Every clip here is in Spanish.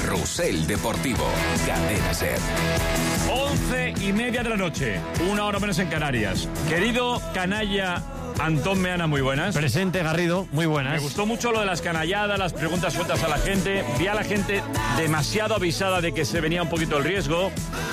Carrusel Deportivo, Cadena SER. 11:30 de la noche, 1 hora menos en Canarias. Querido canalla Antón Meana, muy buenas. Presente, Garrido, muy buenas. Me gustó mucho lo de las canalladas, las preguntas sueltas a la gente. Vi a la gente demasiado avisada de que se venía un poquito el riesgo.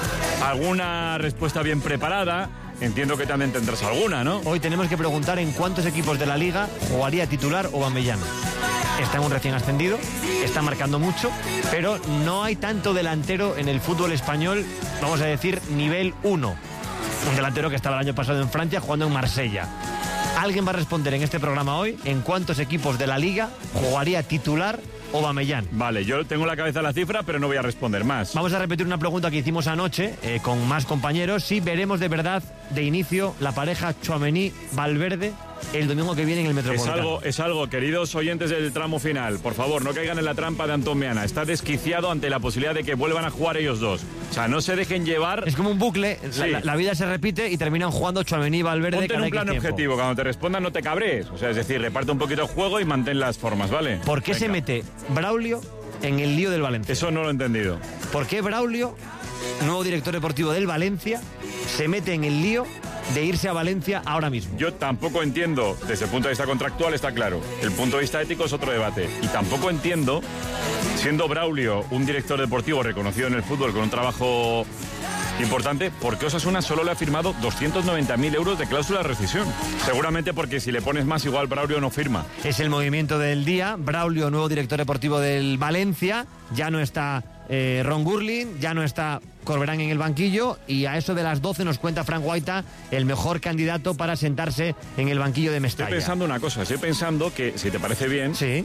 Alguna respuesta bien preparada. Entiendo que también tendrás alguna, ¿no? Hoy tenemos que preguntar en cuántos equipos de la Liga jugaría titular Aubameyang. Está en un recién ascendido, está marcando mucho, pero no hay tanto delantero en el fútbol español, vamos a decir, nivel 1. Un delantero que estaba el año pasado en Francia jugando en Marsella. Alguien va a responder en este programa hoy en cuántos equipos de la Liga jugaría titular Aubameyang. Vale, yo tengo en la cabeza la cifra, pero no voy a responder más. Vamos a repetir una pregunta que hicimos anoche con más compañeros. Si veremos de verdad de inicio la pareja Tchouaméni-Valverde el domingo que viene en el Metropolitano. Es algo, queridos oyentes del tramo final, por favor, no caigan en la trampa de Antón Meana. Está desquiciado ante la posibilidad de que vuelvan a jugar ellos dos. O sea, no se dejen llevar. Es como un bucle, sí. la vida se repite y terminan jugando Tchouaméni y Valverde. Ponte en un plan objetivo, cuando te respondan no te cabres. O sea, es decir, reparte un poquito el juego y mantén las formas, ¿vale? ¿Por qué se mete Braulio en el lío del Valencia? Eso no lo he entendido. ¿Por qué Braulio, nuevo director deportivo del Valencia, se mete en el lío de irse a Valencia ahora mismo? Yo tampoco entiendo, desde el punto de vista contractual está claro, el punto de vista ético es otro debate, y tampoco entiendo, siendo Braulio un director deportivo reconocido en el fútbol con un trabajo importante, ¿por qué Osasuna solo le ha firmado 290.000 euros de cláusula de rescisión? Seguramente porque si le pones más igual Braulio no firma. Es el movimiento del día. Braulio, nuevo director deportivo del Valencia, ya no está Ron Gurlin, ya no está Corberán en el banquillo, y a eso de las 12 nos cuenta Frank Guaita el mejor candidato para sentarse en el banquillo de Mestalla. Estoy pensando una cosa, estoy pensando que, si te parece bien, sí.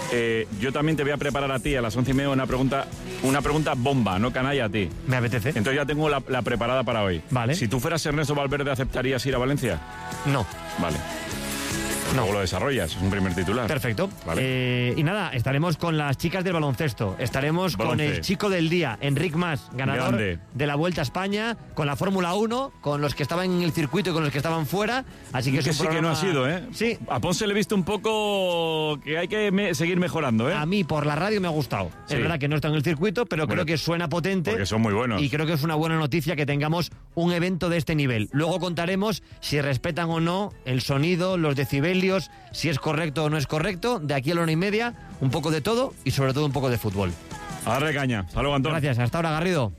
Yo también te voy a preparar a ti a las 11:30 una pregunta bomba, no canalla a ti. Me apetece. Entonces ya tengo la preparada para hoy. Vale. Si tú fueras Ernesto Valverde, ¿aceptarías ir a Valencia? No. Vale. No. Luego lo desarrollas, es un primer titular. Perfecto. Vale. Y nada, estaremos con las chicas del baloncesto. Estaremos con el chico del día, Enric Mas, ganador de la Vuelta a España, con la Fórmula 1, con los que estaban en el circuito y con los que estaban fuera. Así que es un sí programa... que no ha sido, ¿eh? Sí. A Ponce le he visto un poco que hay que seguir mejorando, ¿eh? A mí, por la radio, me ha gustado. Sí. Es verdad que no está en el circuito, pero creo que suena potente. Porque son muy buenos. Y creo que es una buena noticia que tengamos un evento de este nivel. Luego contaremos si respetan o no el sonido, los decibelios, si es correcto o no es correcto. De aquí a la 1:30, un poco de todo y sobre todo un poco de fútbol. A darle caña. Hasta luego, Antón. Gracias. Hasta ahora, Garrido.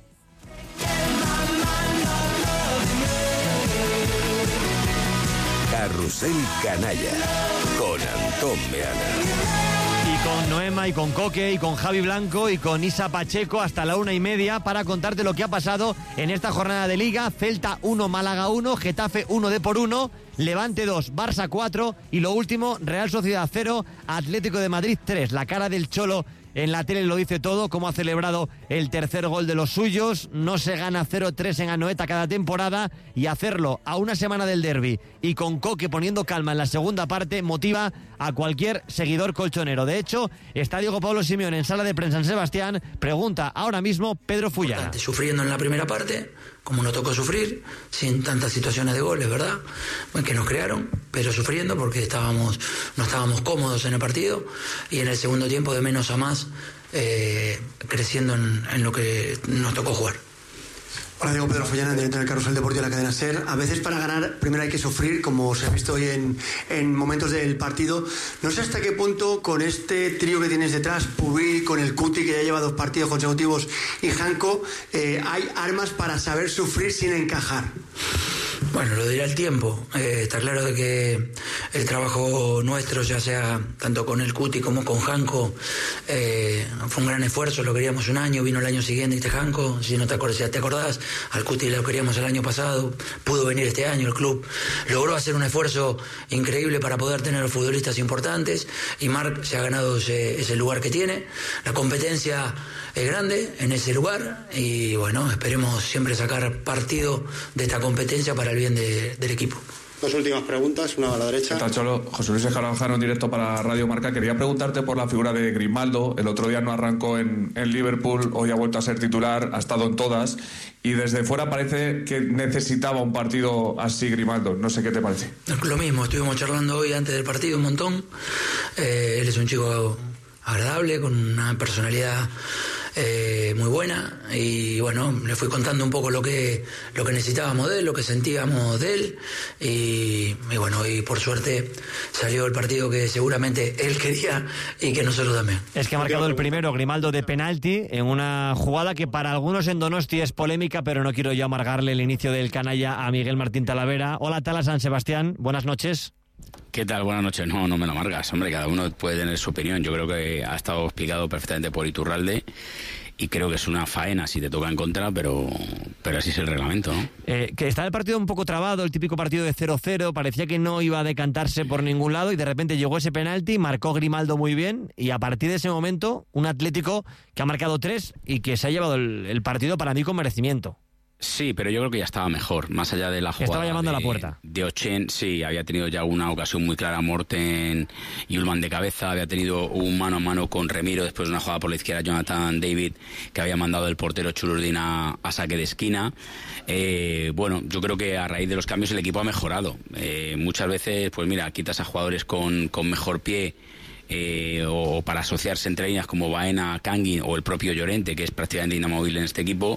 Carrusel Canalla con Antón Meana. Y con Noema, y con Coque, y con Javi Blanco, y con Isa Pacheco hasta la 1:30 para contarte lo que ha pasado en esta jornada de Liga. Celta 1, Málaga 1, Getafe 1, Depor 1, Levante 2, Barça 4 y lo último, Real Sociedad 0, Atlético de Madrid 3. La cara del Cholo en la tele lo dice todo, cómo ha celebrado el tercer gol de los suyos. No se gana 0-3 en Anoeta cada temporada, y hacerlo a una semana del derbi y con Coque poniendo calma en la segunda parte motiva a cualquier seguidor colchonero. De hecho, está Diego Pablo Simeone en sala de prensa en Sebastián. Pregunta ahora mismo Pedro Fullana. Sufriendo en la primera parte, como nos tocó sufrir, sin tantas situaciones de goles, ¿verdad? Bueno, que nos crearon, pero sufriendo porque no estábamos cómodos en el partido, y en el segundo tiempo de menos a más, creciendo en lo que nos tocó jugar. Hola, Diego Pedro Follana, director del Carrusel Deportivo de la cadena SER. A veces para ganar primero hay que sufrir, como se ha visto hoy en momentos del partido. No sé hasta qué punto con este trío que tienes detrás, Pubil, con el Cuti, que ya lleva 2 partidos consecutivos, y Janko, hay armas para saber sufrir sin encajar. Bueno, lo dirá el tiempo. Está claro de que el trabajo nuestro, ya sea tanto con el Cuti como con Janko, fue un gran esfuerzo. Lo queríamos un año, vino el año siguiente este Janko, si te acordás, al Cuti lo queríamos el año pasado, pudo venir este año. El club logró hacer un esfuerzo increíble para poder tener los futbolistas importantes, y Marc se ha ganado ese lugar que tiene. La competencia es grande en ese lugar, y bueno, esperemos siempre sacar partido de esta competencia para el bien del equipo. 2 últimas preguntas, una a la derecha. ¿Qué tal, Cholo? José Luis Escarabajano en directo para Radio Marca. Quería preguntarte por la figura de Grimaldo. El otro día no arrancó en Liverpool, hoy ha vuelto a ser titular, ha estado en todas, y desde fuera parece que necesitaba un partido así Grimaldo. No sé qué te parece. Lo mismo, estuvimos charlando hoy antes del partido un montón. Él es un chico agradable, con una personalidad muy buena, y bueno, le fui contando un poco lo que necesitábamos de él, lo que sentíamos de él, y bueno, y por suerte salió el partido que seguramente él quería y que nosotros también. Es que ha marcado el primero Grimaldo de penalti en una jugada que para algunos en Donosti es polémica, pero no quiero yo amargarle el inicio del canalla a Miguel Martín Talavera. Hola, Tala San Sebastián, buenas noches. ¿Qué tal? Buenas noches. No me lo amargas, hombre, cada uno puede tener su opinión. Yo creo que ha estado explicado perfectamente por Iturralde y creo que es una faena si te toca en contra, pero así es el reglamento, ¿no? Que está el partido un poco trabado, el típico partido de 0-0, parecía que no iba a decantarse por ningún lado y de repente llegó ese penalti, marcó Grimaldo muy bien y a partir de ese momento un Atlético que ha marcado 3 y que se ha llevado el partido para mí con merecimiento. Sí, pero yo creo que ya estaba mejor, más allá de la jugada. Estaba llamando a la puerta. De Ochen, sí, había tenido ya una ocasión muy clara, Morten y Ullman de cabeza, había tenido un mano a mano con Remiro, después de una jugada por la izquierda, Jonathan David, que había mandado el portero Chururdin a saque de esquina. Bueno, yo creo que a raíz de los cambios el equipo ha mejorado. Muchas veces, pues mira, quitas a jugadores con mejor pie, o para asociarse entre ellas como Baena, Kangin o el propio Llorente, que es prácticamente inamovible en este equipo,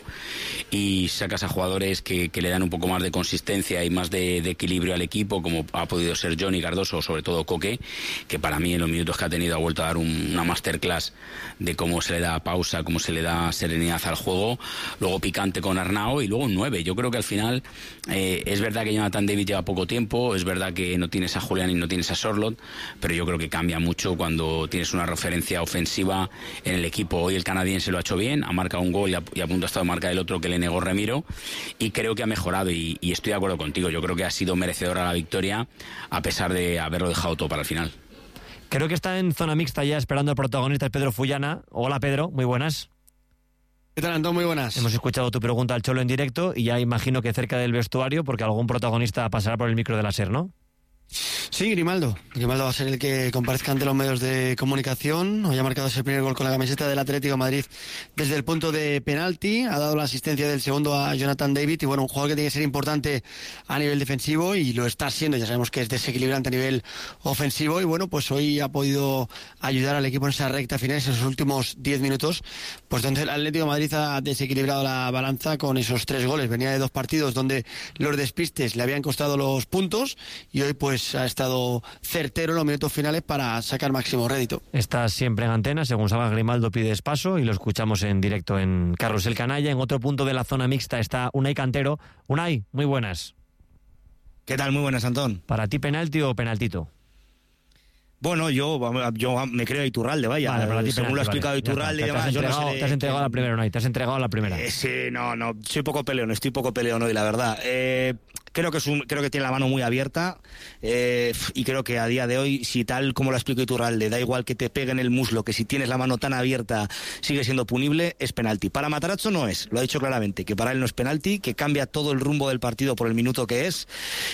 y sacas a jugadores que le dan un poco más de consistencia y más de equilibrio al equipo, como ha podido ser Johnny Cardoso o sobre todo Coque, que para mí en los minutos que ha tenido ha vuelto a dar una masterclass de cómo se le da pausa, cómo se le da serenidad al juego. Luego picante con Arnau y luego un 9. Yo creo que al final es verdad que Jonathan David lleva poco tiempo, es verdad que no tienes a Julián y no tienes a Sorloth, pero yo creo que cambia mucho cuando tienes una referencia ofensiva en el equipo. Hoy el canadiense lo ha hecho bien, ha marcado un gol y a punto ha estado de marcar el otro que le negó Remiro, y creo que ha mejorado y estoy de acuerdo contigo. Yo creo que ha sido merecedora la victoria a pesar de haberlo dejado todo para el final. Creo que está en zona mixta ya esperando el protagonista, Pedro Fullana. Hola Pedro, muy buenas. ¿Qué tal, Antón? Muy buenas. Hemos escuchado tu pregunta al Cholo en directo y ya imagino que cerca del vestuario, porque algún protagonista pasará por el micro de la SER, ¿no? Sí, Grimaldo. Grimaldo va a ser el que comparezca ante los medios de comunicación. Hoy ha marcado ese primer gol con la camiseta del Atlético de Madrid desde el punto de penalti. Ha dado la asistencia del segundo a Jonathan David. Y bueno, un jugador que tiene que ser importante a nivel defensivo y lo está siendo. Ya sabemos que es desequilibrante a nivel ofensivo. Y bueno, pues hoy ha podido ayudar al equipo en esa recta final, en esos últimos 10 minutos. Pues donde el Atlético de Madrid ha desequilibrado la balanza con esos 3 goles. Venía de 2 partidos donde los despistes le habían costado los puntos y hoy pues ha estado certero en los minutos finales para sacar máximo rédito. Estás siempre en antena, según salga Grimaldo pides paso y lo escuchamos en directo en Carrusel Canalla. En otro punto de la zona mixta está Unai Cantero. Unai, muy buenas. ¿Qué tal? Muy buenas, Antón. ¿Para ti penalti o penaltito? Bueno, yo me creo a Iturralde, vaya. Vale, para ti según penalti, lo ha explicado vale. Iturralde y demás. Te has entregado a la primera, Unai, te has entregado a la primera. Sí, no, estoy poco peleón hoy, la verdad. Creo que tiene la mano muy abierta y creo que a día de hoy, si tal como lo explico Iturralde, da igual que te pegue en el muslo, que si tienes la mano tan abierta sigue siendo punible, es penalti. Para Matarazzo no es, lo ha dicho claramente, que para él no es penalti, que cambia todo el rumbo del partido por el minuto que es.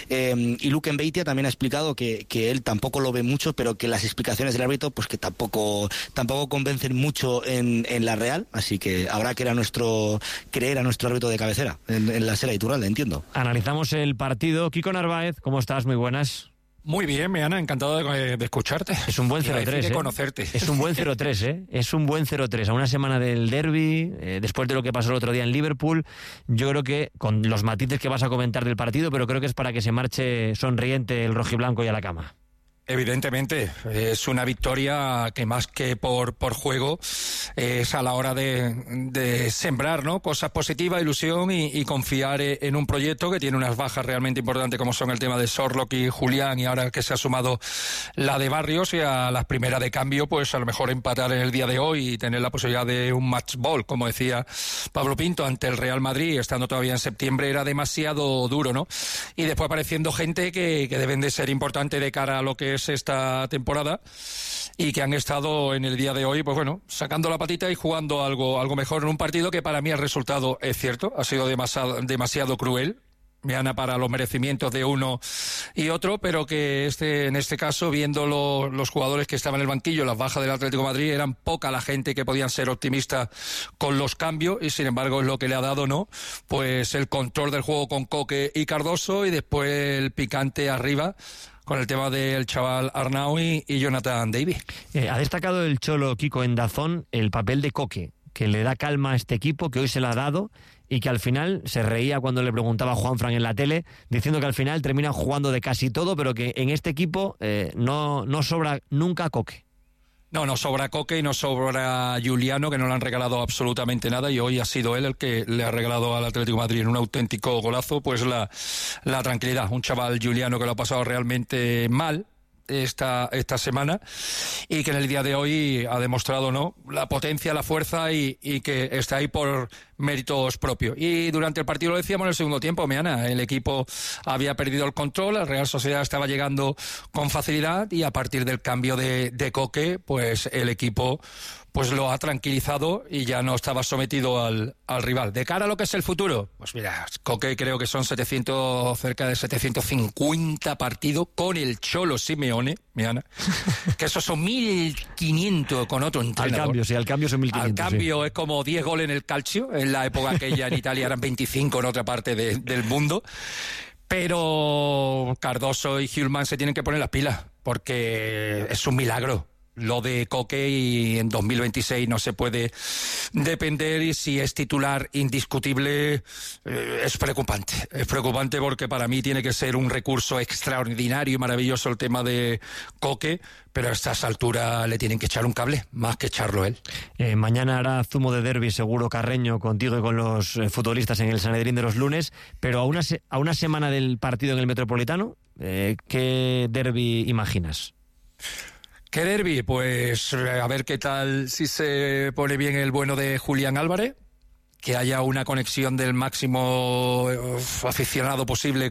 Y Luke Mbeitia también ha explicado que él tampoco lo ve mucho, pero que las explicaciones del árbitro pues que tampoco convencen mucho en la Real, así que habrá que creer a nuestro árbitro de cabecera en la SER Iturralde, entiendo. Analizamos el partido. Kiko Narváez, ¿cómo estás? Muy buenas. Muy bien, Meana, encantado de escucharte. Es un buen 0-3, de conocerte. Es un buen 0-3, ¿eh? Es un buen 0-3. A una semana del derbi, después de lo que pasó el otro día en Liverpool, yo creo que, con los matices que vas a comentar del partido, pero creo que es para que se marche sonriente el rojiblanco y a la cama. Evidentemente, es una victoria que más que por juego es a la hora de sembrar, ¿no?, cosas positivas, ilusión y confiar en un proyecto que tiene unas bajas realmente importantes como son el tema de Sorloth y Julián, y ahora que se ha sumado la de Barrios, y a las primeras de cambio pues a lo mejor empatar en el día de hoy y tener la posibilidad de un match ball, como decía Pablo Pinto, ante el Real Madrid, estando todavía en septiembre, era demasiado duro, ¿no? Y después apareciendo gente que deben de ser importante de cara a lo que es esta temporada y que han estado en el día de hoy, pues bueno, sacando la patita y jugando algo mejor en un partido que para mí el resultado es cierto, ha sido demasiado cruel, Meana, para los merecimientos de uno y otro, pero que en este caso, viendo los jugadores que estaban en el banquillo, las bajas del Atlético de Madrid, eran poca la gente que podían ser optimistas con los cambios, y sin embargo es lo que le ha dado, ¿no?, pues el control del juego con Coque y Cardoso, y después el picante arriba con el tema del chaval Arnau y Jonathan David. Ha destacado el Cholo, Kiko, en Dazón el papel de Coque. que le da calma a este equipo, que hoy se la ha dado y que al final se reía cuando le preguntaba a Juanfran en la tele, diciendo que al final terminan jugando de casi todo, pero que en este equipo no sobra nunca Coque. No sobra Coque y no sobra Giuliano, que no le han regalado absolutamente nada, y hoy ha sido él el que le ha regalado al Atlético de Madrid en un auténtico golazo, pues la tranquilidad. Un chaval Giuliano que lo ha pasado realmente mal esta semana y que en el día de hoy ha demostrado la potencia, la fuerza y que está ahí por méritos propios. Y durante el partido, lo decíamos en el segundo tiempo, Meana, el equipo había perdido el control, la Real Sociedad estaba llegando con facilidad y a partir del cambio de Coque, pues el equipo pues lo ha tranquilizado y ya no estaba sometido al rival. De cara a lo que es el futuro, pues mira, Coque creo que son cerca de 750 partidos con el Cholo Simeone, Meana, que esos son 1.500 con otro entrenador. Al cambio son 1.500. Al cambio es como 10 goles en el calcio, en la época aquella en Italia eran 25 en otra parte del mundo. Pero Cardoso y Hjulmand se tienen que poner las pilas, porque es un milagro lo de Coque y en 2026 no se puede depender, y si es titular indiscutible es preocupante. Es preocupante porque para mí tiene que ser un recurso extraordinario y maravilloso el tema de Coque, pero a estas alturas le tienen que echar un cable, más que echarlo él. Mañana hará zumo de derbi seguro Carreño contigo y con los futbolistas en el Sanedrín de los lunes, pero a una semana del partido en el Metropolitano, ¿qué derbi imaginas? ¿Qué derbi? Pues a ver qué tal si se pone bien el bueno de Julián Álvarez, que haya una conexión del máximo aficionado posible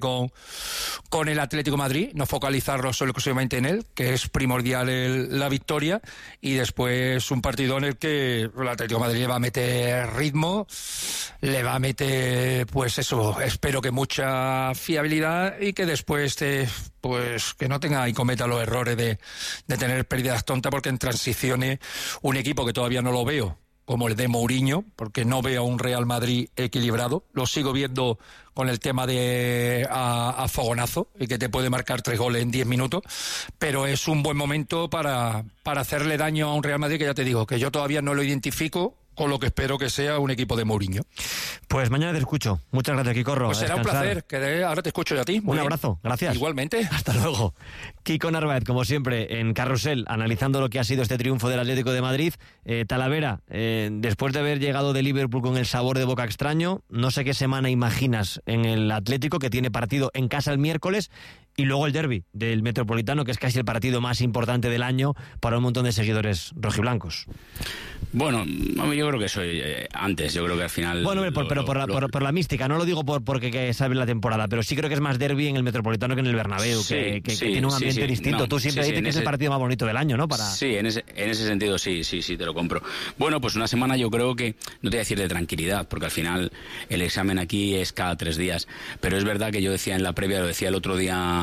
con el Atlético de Madrid, no focalizarlo solo exclusivamente en él, que es primordial la victoria, y después un partido en el que el Atlético de Madrid le va a meter ritmo, le va a meter, pues eso, espero que mucha fiabilidad, y que después pues que no tenga y cometa los errores de tener pérdidas tontas, porque en transiciones un equipo que todavía no lo veo como el de Mourinho, porque no veo a un Real Madrid equilibrado, lo sigo viendo con el tema de a fogonazo, y que te puede marcar 3 goles en 10 minutos, pero es un buen momento para hacerle daño a un Real Madrid que ya te digo, que yo todavía no lo identifico con lo que espero que sea un equipo de Mourinho. Pues mañana te escucho. Muchas gracias, Quicorro. Pues será un placer, que ahora te escucho yo a ti. Un abrazo, gracias. Igualmente. Hasta luego. Kiko Narváez, como siempre, en Carrusel, analizando lo que ha sido este triunfo del Atlético de Madrid. Talavera, después de haber llegado de Liverpool con el sabor de boca extraño, no sé qué semana imaginas en el Atlético, que tiene partido en casa el miércoles, y luego el derbi del Metropolitano, que es casi el partido más importante del año para un montón de seguidores rojiblancos. Bueno, yo creo que soy antes, yo creo que al final... Bueno, pero por la mística, no lo digo porque sabe la temporada, pero sí creo que es más derbi en el Metropolitano que en el Bernabéu, que tiene un ambiente distinto. No, tú siempre dices que es el partido más bonito del año, ¿no? Sí, en ese sentido sí, te lo compro. Bueno, pues una semana yo creo que, no te voy a decir de tranquilidad, porque al final el examen aquí es cada 3 días, pero es verdad que yo decía en la previa, se lo decía el otro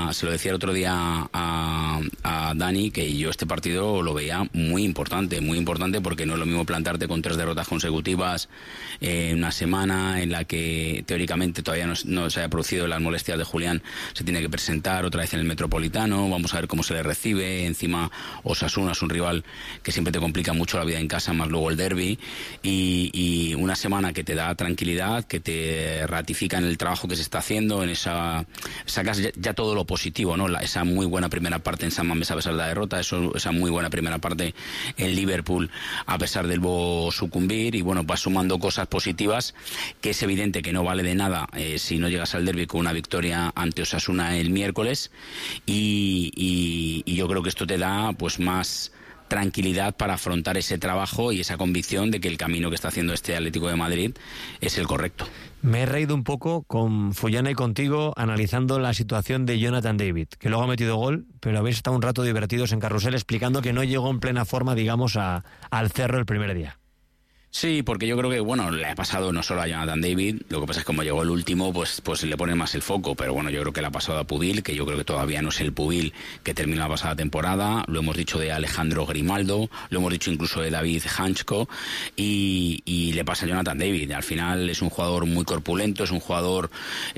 día a Dani, que yo este partido lo veía muy importante, porque no es lo mismo plantarte con 3 derrotas consecutivas en una semana en la que teóricamente todavía no se haya producido las molestias de Julián, se tiene que presentar otra vez en el Metropolitano, vamos a ver cómo se le recibe, encima Osasuna es un rival que siempre te complica mucho la vida en casa, más luego el derbi, y una semana que te da tranquilidad, que te ratifica en el trabajo que se está haciendo, en sacas ya todo lo positivo, ¿no? Esa muy buena primera parte en San Mamés a pesar de la derrota, esa muy buena primera parte en Liverpool a pesar del sucumbir, y bueno, vas sumando cosas positivas, que es evidente que no vale de nada si no llegas al derbi con una victoria ante Osasuna el miércoles, y yo creo que esto te da pues más tranquilidad para afrontar ese trabajo y esa convicción de que el camino que está haciendo este Atlético de Madrid es el correcto. Me he reído un poco con Fullana y contigo analizando la situación de Jonathan David, que luego ha metido gol, pero habéis estado un rato divertidos en Carrusel explicando que no llegó en plena forma, digamos, al Cerro el primer día. Sí, porque yo creo que, bueno, le ha pasado no solo a Jonathan David, lo que pasa es que como llegó el último, pues le pone más el foco, pero bueno, yo creo que le ha pasado a Pubil, que yo creo que todavía no es el Pubil que terminó la pasada temporada, lo hemos dicho de Alejandro Grimaldo, lo hemos dicho incluso de David Hanchko, y le pasa a Jonathan David. Al final es un jugador muy corpulento, es un jugador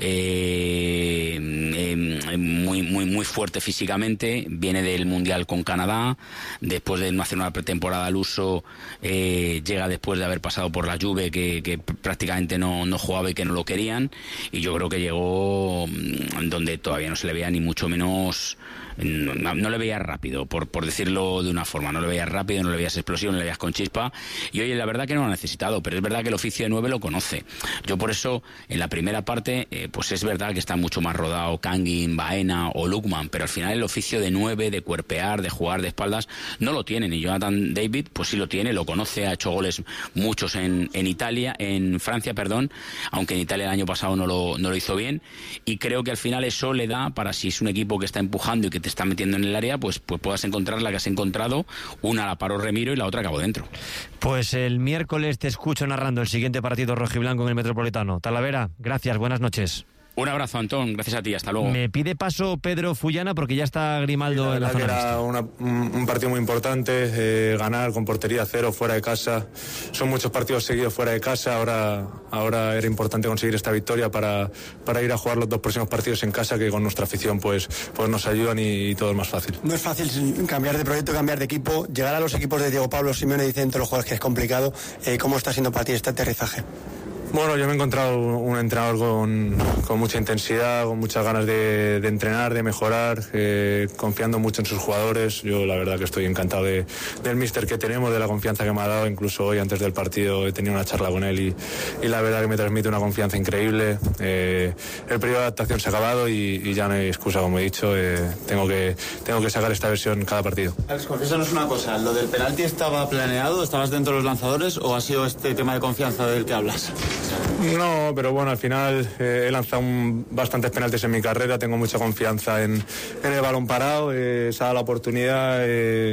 muy fuerte físicamente, viene del Mundial con Canadá, después de no hacer una pretemporada al uso, llega después de haber pasado por la Juve, que prácticamente no jugaba y que no lo querían, y yo creo que llegó donde todavía no se le veía ni mucho menos, no le veías rápido, por decirlo de una forma, no le veías rápido, no le veías explosivo, no le veías con chispa, y oye, la verdad que no lo ha necesitado, pero es verdad que el oficio de 9 lo conoce. Yo por eso, en la primera parte, pues es verdad que está mucho más rodado Kangin, Baena o Lukman, pero al final el oficio de 9, de cuerpear, de jugar de espaldas, no lo tienen, y Jonathan David pues sí lo tiene, lo conoce, ha hecho goles muchos en Francia, aunque en Italia el año pasado no lo hizo bien, y creo que al final eso le da para, si es un equipo que está empujando y que te está metiendo en el área, pues puedas encontrar la que has encontrado, una la paró Remiro y la otra acabó dentro. Pues el miércoles te escucho narrando el siguiente partido rojiblanco en el Metropolitano. Talavera, gracias, buenas noches. Un abrazo, Antón, gracias a ti, hasta luego. Me pide paso Pedro Fullana porque ya está Grimaldo en la zona. Era un partido muy importante, ganar con portería cero fuera de casa. Son muchos partidos seguidos fuera de casa, ahora era importante conseguir esta victoria para ir a jugar los 2 próximos partidos en casa, que con nuestra afición pues nos ayudan y todo es más fácil. No es fácil cambiar de proyecto, cambiar de equipo, llegar a los equipos de Diego Pablo Simeone, dicen todos los jugadores que es complicado. ¿Cómo está siendo para ti este aterrizaje? Bueno, yo me he encontrado un entrenador con mucha intensidad, con muchas ganas de entrenar, de mejorar, confiando mucho en sus jugadores. Yo la verdad que estoy encantado del míster que tenemos, de la confianza que me ha dado. Incluso hoy antes del partido he tenido una charla con él y la verdad que me transmite una confianza increíble. El periodo de adaptación se ha acabado y ya no hay excusa, como he dicho. Tengo que sacar esta versión cada partido. Alex, confiésanos una cosa, ¿lo del penalti estaba planeado? ¿Estabas dentro de los lanzadores o ha sido este tema de confianza del que hablas? No, pero bueno, al final he lanzado bastantes penaltis en mi carrera, tengo mucha confianza en el balón parado, se ha dado la oportunidad,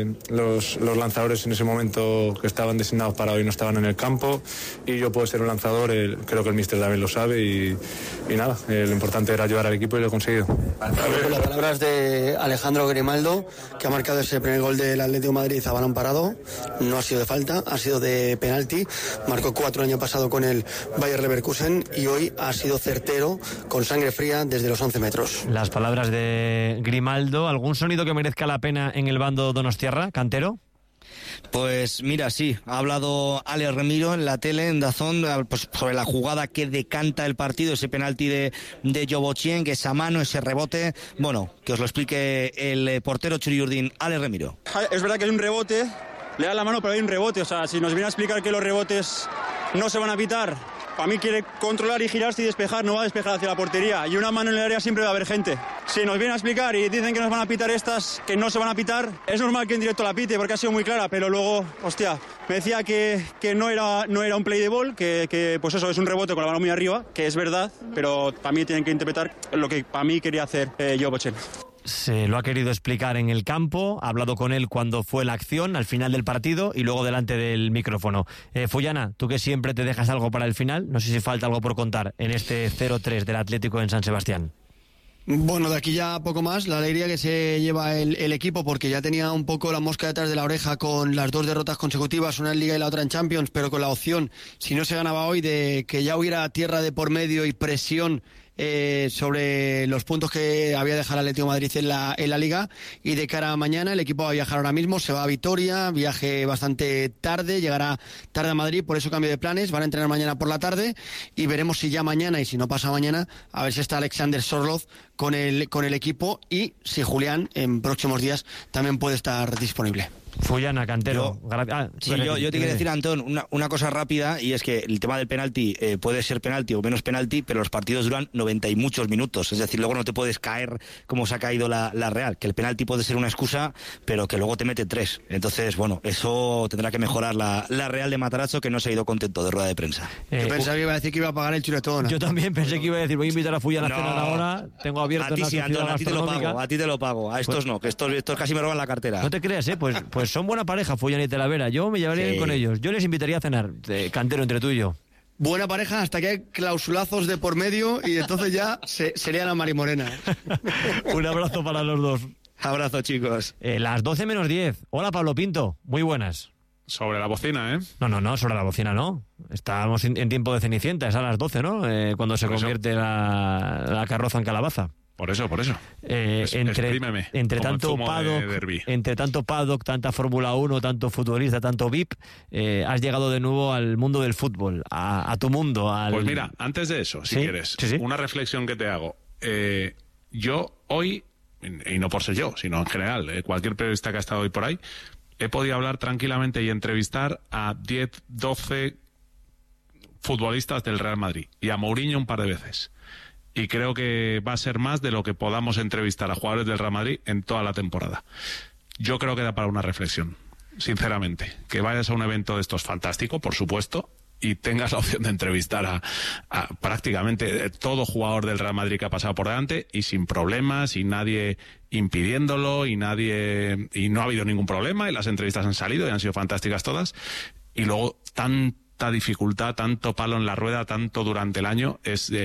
los lanzadores en ese momento que estaban designados para hoy no estaban en el campo y yo puedo ser un lanzador, creo que el míster también lo sabe y nada, lo importante era ayudar al equipo y lo he conseguido. Las palabras de Alejandro Grimaldo, que ha marcado ese primer gol del Atlético de Madrid a balón parado, no ha sido de falta, ha sido de penalti, marcó 4 el año pasado con el Bayer Leverkusen y hoy ha sido certero con sangre fría desde los 11 metros. Las palabras de Grimaldo. ¿Algún sonido que merezca la pena en el bando donostiarra, Cantero? Pues mira, sí, ha hablado Ale Remiro en la tele, en DAZN, pues sobre la jugada que decanta el partido, ese penalti de Jobochien, que esa mano, ese rebote. Bueno, que os lo explique el portero Churiurdin, Ale Remiro. Es verdad que hay un rebote, le da la mano pero hay un rebote, o sea, si nos viene a explicar que los rebotes no se van a pitar, para mí quiere controlar y girarse y despejar, no va a despejar hacia la portería. Y una mano en el área siempre va a haber gente. Si nos viene a explicar y dicen que nos van a pitar estas, que no se van a pitar, es normal que en directo la pite porque ha sido muy clara, pero luego, hostia, me decía que no era un play de ball, que pues eso, es un rebote con la mano muy arriba, que es verdad, pero para mí tienen que interpretar lo que para mí quería hacer Jobochien. Se lo ha querido explicar en el campo, ha hablado con él cuando fue la acción, al final del partido y luego delante del micrófono. Fullana, tú que siempre te dejas algo para el final, no sé si falta algo por contar en este 0-3 del Atlético en San Sebastián. Bueno, de aquí ya poco más, la alegría que se lleva el equipo, porque ya tenía un poco la mosca detrás de la oreja con las 2 derrotas consecutivas, una en Liga y la otra en Champions, pero con la opción, si no se ganaba hoy, de que ya hubiera tierra de por medio y presión sobre los puntos que había de dejar Atlético de Madrid en la Liga. Y de cara a mañana el equipo va a viajar ahora mismo, se va a Vitoria, viaje bastante tarde, llegará tarde a Madrid, por eso cambio de planes, van a entrenar mañana por la tarde y veremos si ya mañana y si no pasa mañana, a ver si está Alexander Sorloz con el equipo y si Julián en próximos días también puede estar disponible. Fullana, Cantero. Yo te quiero decir, Antón, una cosa rápida, y es que el tema del penalti puede ser penalti o menos penalti, pero los partidos duran 90 y muchos minutos, es decir, luego no te puedes caer como se ha caído la Real, que el penalti puede ser una excusa, pero que luego te mete 3. Entonces, bueno, eso tendrá que mejorar la Real de Matarazzo, que no se ha ido contento de rueda de prensa. Yo pensaba que iba a decir que iba a pagar el chuletón. Yo también pensé que iba a decir, voy a invitar a Fullana a cenar ahora, tengo abierto a ti sí, Antón, a ti te lo pago, a estos pues, no, que estos casi me roban la cartera. No te creas, pues son buena pareja, Fullana y Talavera. Yo me llevaría bien con ellos. Yo les invitaría a cenar, Cantero, entre tú y yo. Buena pareja hasta que hay clausulazos de por medio y entonces ya sería la Mari Morena. Un abrazo para los dos. Abrazo, chicos. Las 12 menos 10. Hola, Pablo Pinto. Muy buenas. Sobre la bocina, ¿eh? No, sobre la bocina no. Estábamos en tiempo de Cenicienta, es a las 12, ¿no? Cuando se convierte la carroza en calabaza. Por eso. Exprímeme. Entre tanto paddock, tanta Fórmula 1, tanto futbolista, tanto VIP, has llegado de nuevo al mundo del fútbol, a tu mundo. Pues mira, antes de eso, si quieres, una reflexión que te hago. Yo hoy, y no por ser yo, sino en general, cualquier periodista que ha estado hoy por ahí, he podido hablar tranquilamente y entrevistar a 10, 12 futbolistas del Real Madrid y a Mourinho un par de veces. Y creo que va a ser más de lo que podamos entrevistar a jugadores del Real Madrid en toda la temporada. Yo creo que da para una reflexión, sinceramente. Que vayas a un evento de estos fantástico, por supuesto, y tengas la opción de entrevistar a prácticamente todo jugador del Real Madrid que ha pasado por delante y sin problemas y nadie impidiéndolo y no ha habido ningún problema y las entrevistas han salido y han sido fantásticas todas. Y luego tanta dificultad, tanto palo en la rueda, tanto durante el año,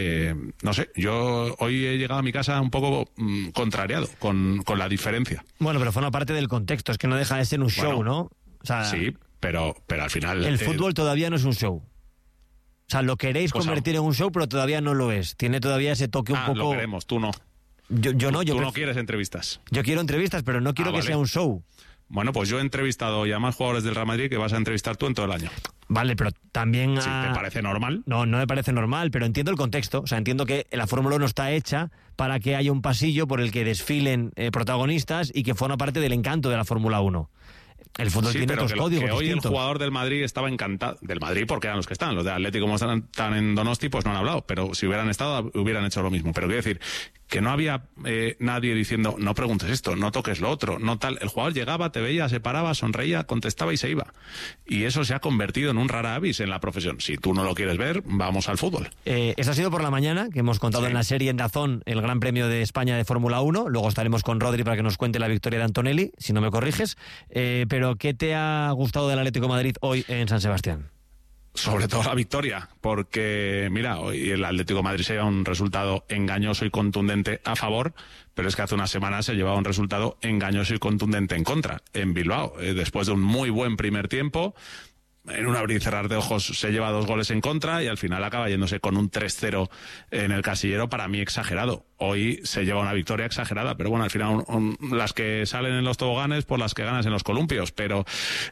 no sé, yo hoy he llegado a mi casa un poco contrariado con la diferencia. Bueno, pero forma parte del contexto, es que no deja de ser un show, ¿no? O sea, sí, pero al final... El fútbol todavía no es un show. O sea, lo queréis convertir en un show, pero todavía no lo es. Tiene todavía ese toque un poco... lo queremos, tú no. Yo no. Tú no quieres entrevistas. Yo quiero entrevistas, pero no quiero que sea un show. Bueno, pues yo he entrevistado ya más jugadores del Real Madrid que vas a entrevistar tú en todo el año. Vale, pero también... ¿Sí te parece normal? No me parece normal, pero entiendo el contexto. O sea, entiendo que la Fórmula 1 está hecha para que haya un pasillo por el que desfilen protagonistas y que forma parte del encanto de la Fórmula 1. El fútbol tiene otros códigos que hoy distintos. El jugador del Madrid estaba encantado. Del Madrid porque eran los que están. Los de Atlético, como están en Donosti, pues no han hablado. Pero si hubieran estado, hubieran hecho lo mismo. Pero quiero decir que no había nadie diciendo, no preguntes esto, no toques lo otro, no tal. El jugador llegaba, te veía, se paraba, sonreía, contestaba y se iba. Y eso se ha convertido en un rara avis en la profesión. Si tú no lo quieres ver, vamos al fútbol. Eso ha sido por la mañana, que hemos contado en la serie en DAZN el Gran Premio de España de Fórmula 1. Luego estaremos con Rodri para que nos cuente la victoria de Antonelli, si no me corriges. Pero ¿qué te ha gustado del Atlético de Madrid hoy en San Sebastián? Sobre todo la victoria, porque mira, hoy el Atlético de Madrid se lleva un resultado engañoso y contundente a favor, pero es que hace unas semanas se llevaba un resultado engañoso y contundente en contra, en Bilbao, después de un muy buen primer tiempo. En un abrir y cerrar de ojos se lleva 2 goles en contra y al final acaba yéndose con un 3-0 en el casillero, para mí exagerado. Hoy se lleva una victoria exagerada, pero bueno, al final las que salen en los toboganes, pues las que ganas en los columpios. Pero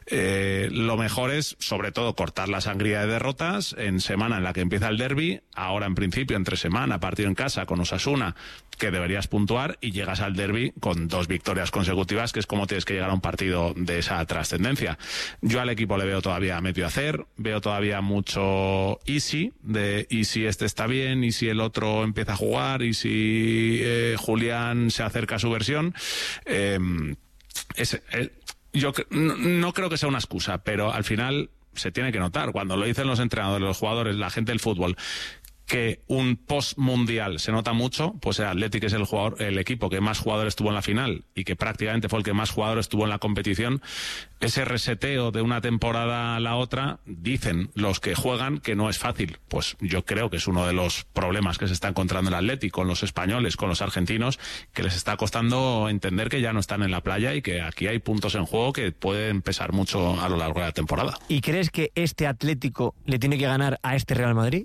lo mejor es, sobre todo, cortar la sangría de derrotas en semana en la que empieza el derbi. Ahora, en principio, entre semana, partido en casa con Osasuna, que deberías puntuar, y llegas al derbi con 2 victorias consecutivas, que es como tienes que llegar a un partido de esa trascendencia. Yo al equipo le veo todavía medio hacer, veo todavía mucho easy, y si este está bien, y si el otro empieza a jugar, y si Julián se acerca a su versión. Yo no creo que sea una excusa, pero al final se tiene que notar, cuando lo dicen los entrenadores, los jugadores, la gente del fútbol, que un post-mundial se nota mucho, pues el Athletic es el equipo que más jugadores tuvo en la final y que prácticamente fue el que más jugadores tuvo en la competición. Ese reseteo de una temporada a la otra, dicen los que juegan que no es fácil. Pues yo creo que es uno de los problemas que se está encontrando el Athletic con los españoles, con los argentinos, que les está costando entender que ya no están en la playa y que aquí hay puntos en juego que pueden pesar mucho a lo largo de la temporada. ¿Y crees que este Atlético le tiene que ganar a este Real Madrid?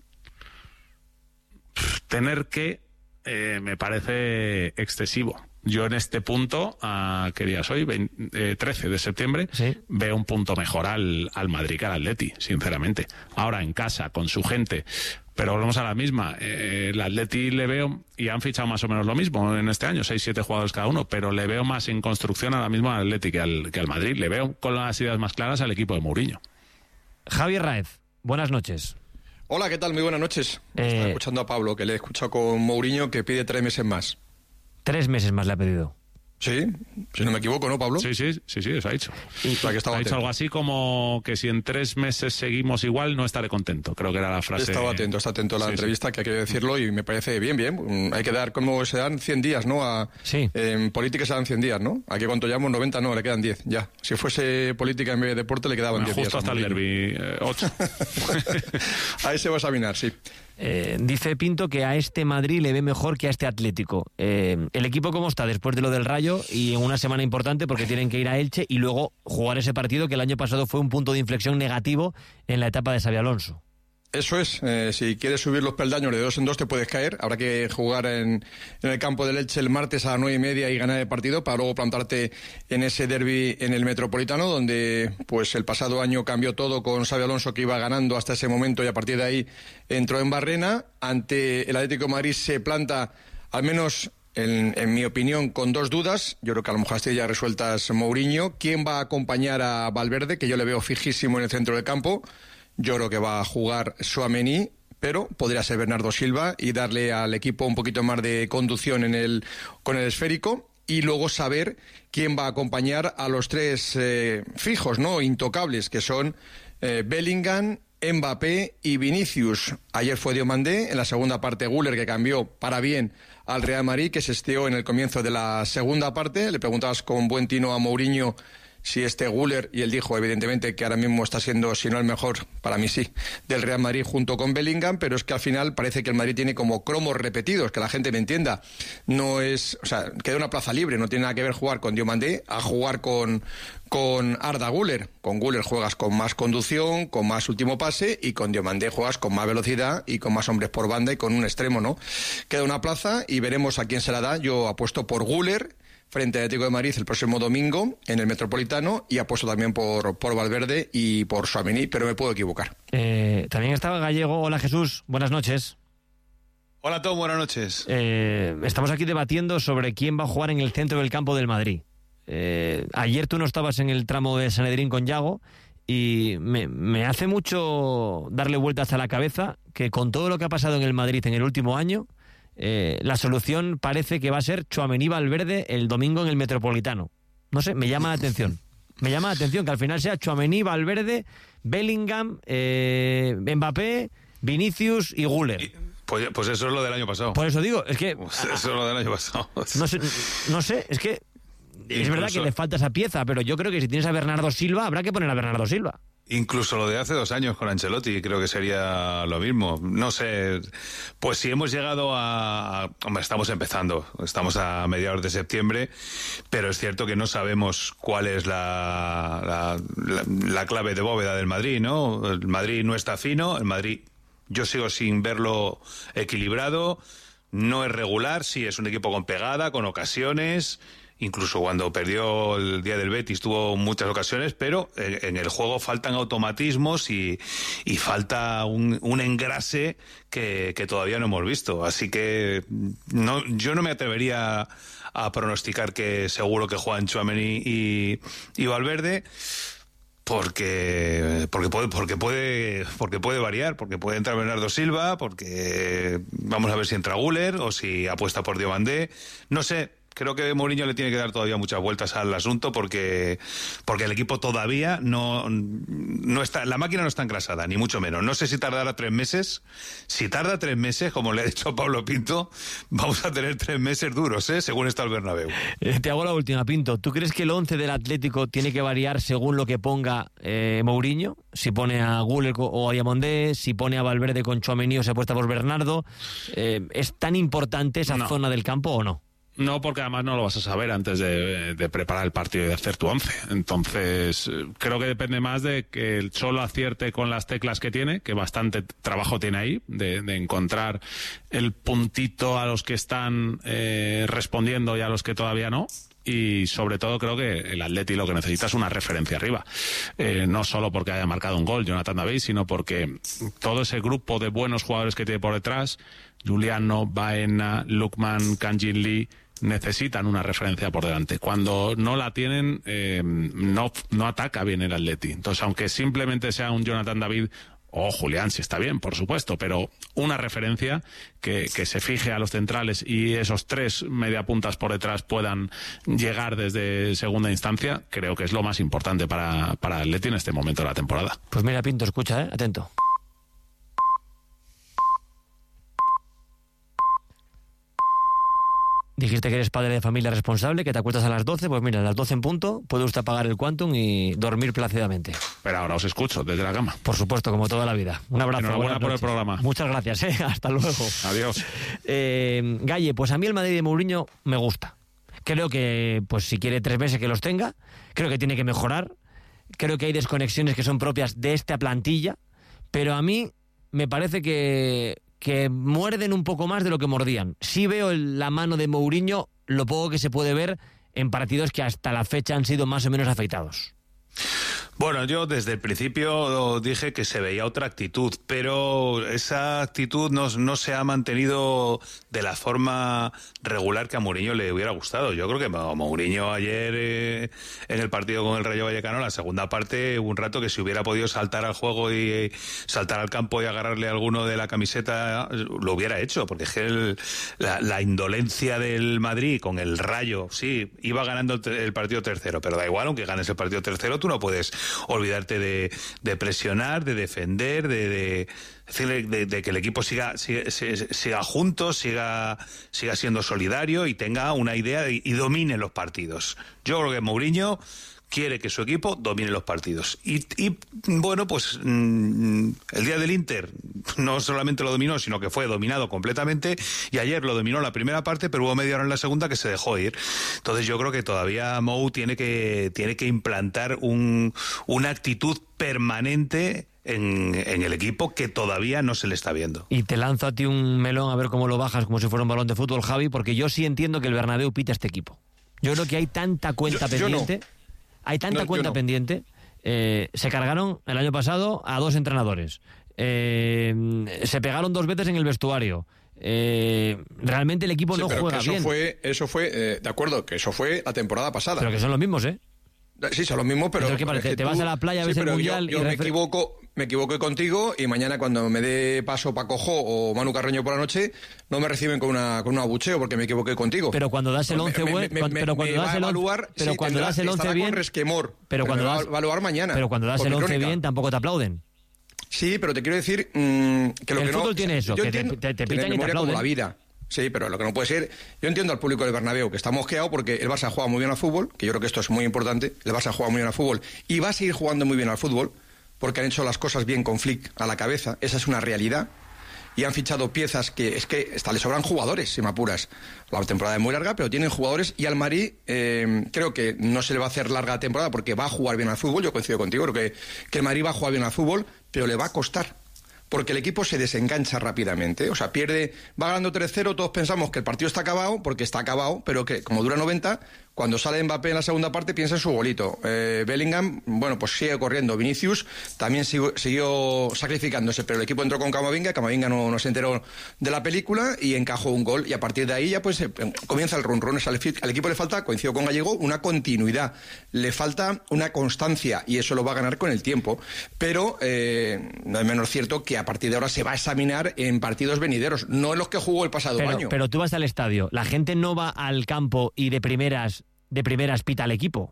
Tener que me parece excesivo. Yo en este punto, ¿qué día es hoy? 13 de septiembre, ¿sí? Veo un punto mejor al Madrid que al Atleti, sinceramente. Ahora en casa, con su gente, pero volvemos a la misma. El Atleti le veo, y han fichado más o menos lo mismo en este año, 6-7 jugadores cada uno, pero le veo más en construcción ahora mismo al Atleti que al Madrid. Le veo con las ideas más claras al equipo de Mourinho. Javier Raez, buenas noches. Hola, ¿qué tal? Muy buenas noches. Estaba escuchando a Pablo, que le he escuchado con Mourinho, que pide 3 meses más. 3 meses más le ha pedido. Sí, si no me equivoco, ¿no, Pablo? Sí, eso ha dicho. Ha dicho algo así como que si en 3 meses seguimos igual, no estaré contento. Creo que era la frase. Está atento a la entrevista, que hay que decirlo, y me parece bien. Hay que dar, como se dan 100 días, ¿no? En política se dan 100 días, ¿no? Aquí cuánto llevamos, 90, no, le quedan 10, ya. Si fuese política en vez de deporte, le quedaban 10 días. Justo hasta el derbi, 8. Ahí se va a examinar, sí. Dice Pinto que a este Madrid le ve mejor que a este Atlético. ¿El equipo cómo está después de lo del Rayo y en una semana importante porque tienen que ir a Elche y luego jugar ese partido que el año pasado fue un punto de inflexión negativo en la etapa de Xabi Alonso? Eso es, si quieres subir los peldaños de 2 en 2 te puedes caer. Habrá que jugar en el campo del Elche el martes a las 9:30 y ganar el partido para luego plantarte en ese derbi en el Metropolitano, donde pues el pasado año cambió todo con Xabi Alonso, que iba ganando hasta ese momento, y a partir de ahí entró en Barrena. Ante el Atlético de Madrid se planta, al menos en mi opinión, con 2 dudas. Yo creo que a lo mejor estoy ya resueltas Mourinho. ¿Quién va a acompañar a Valverde, que yo le veo fijísimo en el centro del campo? Yo creo que va a jugar Tchouaméni, pero podría ser Bernardo Silva y darle al equipo un poquito más de conducción con el esférico. Y luego saber quién va a acompañar a los 3 fijos, ¿no? Intocables, que son Bellingham, Mbappé y Vinicius. Ayer fue Diomandé, en la segunda parte Güler, que cambió para bien al Real Madrid, que se esteó en el comienzo de la segunda parte. Le preguntabas con buen tino a Mourinho si este Güler, y él dijo evidentemente que ahora mismo está siendo, si no el mejor, para mí sí, del Real Madrid junto con Bellingham, pero es que al final parece que el Madrid tiene como cromos repetidos, que la gente me entienda. No es, o sea, queda una plaza libre, no tiene nada que ver jugar con Diomandé a jugar con Arda Güler. Con Güler juegas con más conducción, con más último pase, y con Diomandé juegas con más velocidad y con más hombres por banda y con un extremo, ¿no? Queda una plaza y veremos a quién se la da. Yo apuesto por Güler frente al Atlético de Madrid el próximo domingo en el Metropolitano, y apuesto también por Valverde y por Tchouaméni, pero me puedo equivocar. También estaba Gallego. Hola, Jesús, buenas noches. Hola, Tom, buenas noches. Estamos aquí debatiendo sobre quién va a jugar en el centro del campo del Madrid. Ayer tú no estabas en el tramo de Sanedrín con Yago, y me hace mucho darle vueltas a la cabeza que con todo lo que ha pasado en el Madrid en el último año, la solución parece que va a ser Tchouaméni Valverde el domingo en el Metropolitano. No sé, me llama la atención. Me llama la atención que al final sea Tchouaméni, Valverde, Bellingham, Mbappé, Vinicius y Güler. Pues eso es lo del año pasado. Por eso digo, es que... Eso es lo del año pasado. No sé, es que... Es verdad que le falta esa pieza, pero yo creo que si tienes a Bernardo Silva, habrá que poner a Bernardo Silva. Incluso lo de hace 2 años con Ancelotti, creo que sería lo mismo. No sé, pues si hemos llegado Hombre, estamos empezando, estamos a mediados de septiembre, pero es cierto que no sabemos cuál es la clave de bóveda del Madrid, ¿no? El Madrid no está fino, el Madrid yo sigo sin verlo equilibrado, no es regular, sí es un equipo con pegada, con ocasiones. Incluso cuando perdió el día del Betis tuvo muchas ocasiones, pero en el juego faltan automatismos y falta un engrase que todavía no hemos visto. Así que yo no me atrevería a pronosticar que seguro que juegan Tchouaméni y Valverde, porque puede variar, porque puede entrar Bernardo Silva, porque vamos a ver si entra Güler o si apuesta por Diomandé. No sé. Creo que Mourinho le tiene que dar todavía muchas vueltas al asunto porque el equipo todavía no está, la máquina no está engrasada, ni mucho menos. No sé si tardará 3 meses. Si tarda 3 meses, como le ha dicho a Pablo Pinto, vamos a tener 3 meses duros, según está el Bernabéu. Te hago la última, Pinto. ¿Tú crees que el 11 del Atlético tiene que variar según lo que ponga Mourinho? Si pone a Güler o a Diomandé, si pone a Valverde con Tchouaméni o se apuesta por Bernardo. ¿Es tan importante esa zona del campo o no? No, porque además no lo vas a saber antes de preparar el partido y de hacer tu 11. Entonces, creo que depende más de que el Cholo acierte con las teclas que tiene, que bastante trabajo tiene ahí, de encontrar el puntito a los que están respondiendo y a los que todavía no. Y sobre todo creo que el Atleti lo que necesita es una referencia arriba. No solo porque haya marcado un gol Jonathan David, sino porque todo ese grupo de buenos jugadores que tiene por detrás, Giuliano, Baena, Lookman, Kang-in Lee, necesitan una referencia por delante. Cuando no la tienen, no ataca bien el Atleti. Entonces, aunque simplemente sea un Jonathan David o Julián, si está bien, por supuesto, pero una referencia que se fije a los centrales y esos 3 mediapuntas por detrás puedan llegar desde segunda instancia, creo que es lo más importante para el Atleti en este momento de la temporada. Pues mira, Pinto, escucha, atento. Dijiste que eres padre de familia responsable, que te acuestas a las 12, pues mira, a las 12 en punto puede usted pagar el Quantum y dormir plácidamente. Pero ahora os escucho desde la cama. Por supuesto, como toda la vida. Un abrazo. Enhorabuena por el programa. Muchas gracias, hasta luego. Adiós. Galle, pues a mí el Madrid de Mourinho me gusta. Creo que, pues si quiere 3 meses que los tenga, creo que tiene que mejorar, creo que hay desconexiones que son propias de esta plantilla, pero a mí me parece que muerden un poco más de lo que mordían. Sí veo la mano de Mourinho, lo poco que se puede ver en partidos que hasta la fecha han sido más o menos afeitados. Bueno, yo desde el principio dije que se veía otra actitud, pero esa actitud no se ha mantenido de la forma regular que a Mourinho le hubiera gustado. Yo creo que Mourinho ayer en el partido con el Rayo Vallecano, la segunda parte, hubo un rato que si hubiera podido saltar al juego y saltar al campo y agarrarle a alguno de la camiseta, lo hubiera hecho, porque es que la indolencia del Madrid con el Rayo, sí, iba ganando el partido tercero, pero da igual, aunque ganes el partido tercero, tú no puedes olvidarte de presionar, de defender, de que el equipo siga junto, siga siendo solidario y tenga una idea y domine los partidos. Yo creo que Mourinho quiere que su equipo domine los partidos. Y bueno, pues el día del Inter no solamente lo dominó, sino que fue dominado completamente, y ayer lo dominó la primera parte, pero hubo media hora en la segunda que se dejó ir. Entonces yo creo que todavía Mou tiene que implantar una actitud permanente en el equipo que todavía no se le está viendo. Y te lanzo a ti un melón a ver cómo lo bajas como si fuera un balón de fútbol, Javi, porque yo sí entiendo que el Bernabéu pita este equipo. Yo creo que hay tanta cuenta pendiente... Hay tanta cuenta pendiente. Se cargaron el año pasado a 2 entrenadores. Se pegaron 2 veces en el vestuario. Realmente el equipo no juega bien. Eso fue, de acuerdo, que eso fue la temporada pasada. Pero que son los mismos, ¿eh? Sí, son los mismos, pero... ¿Qué parece? Te vas a la playa, ves el Mundial... Yo me equivoqué contigo, y mañana cuando me dé paso Paco Jo o Manu Carreño por la noche, no me reciben con un abucheo porque me equivoqué contigo. Pero cuando das el 11 bien... Pero cuando das el 11 bien... Pero cuando das el 11 evaluar mañana. Pero cuando das el 11 bien tampoco te aplauden. Sí, pero te quiero decir que lo el que fútbol tiene eso, que te pitan y te aplauden. Como la vida. Sí, pero lo que no puede ser... Yo entiendo al público del Bernabéu que está mosqueado porque el Barça juega muy bien al fútbol, que yo creo que esto es muy importante. El Barça juega muy bien al fútbol y va a seguir jugando muy bien al fútbol porque han hecho las cosas bien con Flick a la cabeza. Esa es una realidad. Y han fichado piezas que es que hasta le sobran jugadores, si me apuras. La temporada es muy larga, pero tienen jugadores, y al Madrid creo que no se le va a hacer larga temporada porque va a jugar bien al fútbol. Yo coincido contigo, creo que el Madrid va a jugar bien al fútbol, pero le va a costar. Porque el equipo se desengancha rápidamente, o sea, va ganando 3-0, todos pensamos que el partido está acabado, porque está acabado, pero que como dura 90, cuando sale Mbappé en la segunda parte piensa en su golito. Bellingham, bueno, pues sigue corriendo. Vinicius también siguió sacrificándose, pero el equipo entró con Camavinga no se enteró de la película y encajó un gol, y a partir de ahí ya pues comienza el run-run. Al equipo le falta, coincido con Gallego, una continuidad, le falta una constancia, y eso lo va a ganar con el tiempo, pero no es menos cierto que a partir de ahora se va a examinar en partidos venideros, no en los que jugó el pasado año. Pero tú vas al estadio, la gente no va al campo y de primeras pita al equipo,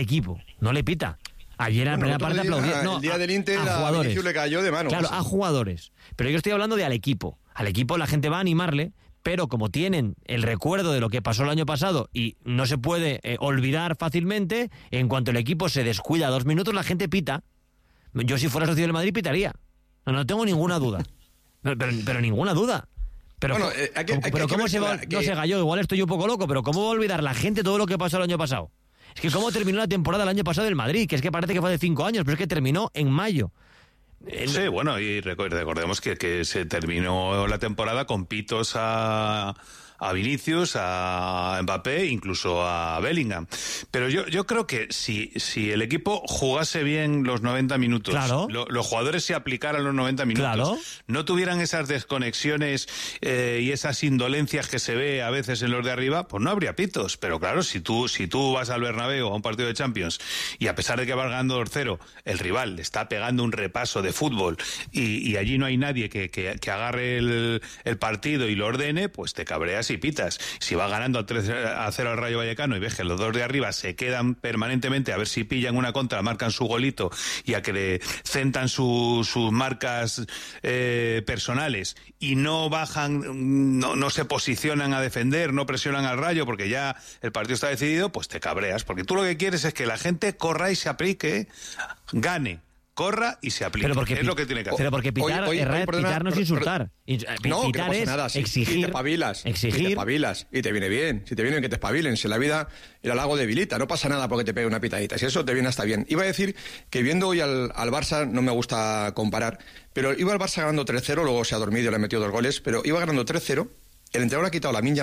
no le pita. Ayer en la primera parte aplaudía. No, el día del Inter a Vinicius le cayó de mano. Claro, a jugadores. Pero yo estoy hablando de al equipo. Al equipo la gente va a animarle, pero como tienen el recuerdo de lo que pasó el año pasado y no se puede olvidar fácilmente, en cuanto el equipo se descuida 2 minutos, la gente pita. Yo si fuera socio del Madrid pitaría. No tengo ninguna duda. Pero ninguna duda. Pero, bueno, ¿cómo se va? No sé, Gallo, igual estoy un poco loco, pero ¿cómo va a olvidar la gente todo lo que pasó el año pasado? Es que ¿cómo terminó la temporada el año pasado del Madrid? Que es que parece que fue de 5 años, pero es que terminó en mayo. Sí, bueno, y recordemos que se terminó la temporada con pitos a Vinicius, a Mbappé, incluso a Bellingham. Pero yo creo que si el equipo jugase bien los 90 minutos, claro, los jugadores se aplicaran los 90 minutos, claro, no tuvieran esas desconexiones y esas indolencias que se ve a veces en los de arriba, pues no habría pitos. Pero claro, si tú vas al Bernabéu a un partido de Champions y a pesar de que vas ganando 2-0, el rival le está pegando un repaso de fútbol y allí no hay nadie que agarre el partido y lo ordene, pues te cabreas y pitas. Si va ganando 3-0 al Rayo Vallecano y ves que los 2 de arriba se quedan permanentemente a ver si pillan una contra, marcan su golito y a que le centan sus marcas personales y no bajan, no se posicionan a defender, no presionan al Rayo porque ya el partido está decidido, pues te cabreas, porque tú lo que quieres es que la gente corra y se aplique, gane, corra y se aplique. Es lo que tiene que hacer. Pero porque pitar, pitar no es insultar. No, pitar no pasa es nada. exigir. Y te espabilas. Exigir. Y te espabilas. Y te viene bien. Si te viene bien que te espabilen. Si la vida, el halago debilita. No pasa nada porque te pegue una pitadita. Si eso te viene hasta bien. Iba a decir que viendo hoy al Barça, no me gusta comparar, pero iba el Barça ganando 3-0, luego se ha dormido y le ha metido 2 goles, pero iba ganando 3-0, el entrenador ha quitado Lamine